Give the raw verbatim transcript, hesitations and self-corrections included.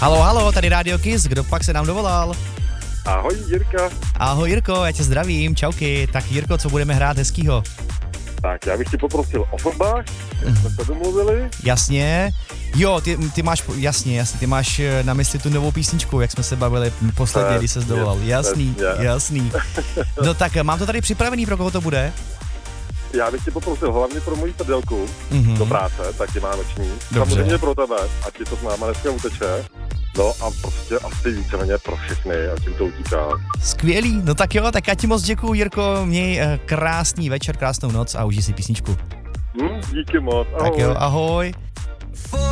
Halo, halo, tady Rádio Kiss, kdo pak se nám dovolal? Ahoj, Jirka. Ahoj Jirko, já tě zdravím, čauky. Tak Jirko, co budeme hrát hezkýho? Tak já bych tě poprosil o fotbách, jak jsme se domluvili. Jasně. Jo, ty, ty máš, jasně, jasně, ty máš na mysli tu novou písničku, jak jsme se bavili posledně, když se dovolal. Jasný, jasný. No tak mám to tady připravený, pro koho to bude? Já bych tě poprosil hlavně pro moji prdelku mm-hmm. do práce, taky má noční. Samozřejmě pro tebe, ať ti to s náma dneska uteče. No a prostě asi víceméně pro všechny, ať jim to utíká. Skvělý, no tak jo, tak já ti moc děkuju, Jirko, měj krásný večer, krásnou noc a užij si písničku. Hmm, díky moc, ahoj. Tak jo, ahoj.